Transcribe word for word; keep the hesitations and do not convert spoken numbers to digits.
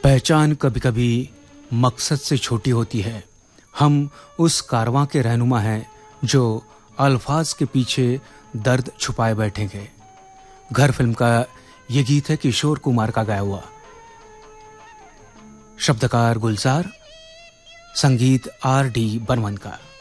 पहचान कभी कभी मकसद से छोटी होती है। हम उस कारवां के रहनुमा हैं जो अल्फाज के पीछे दर्द छुपाए बैठेंगे। घर फिल्म का ये गीत है किशोर कुमार का गाया हुआ। शब्दकार गुलजार, संगीत आर डी बर्मन का।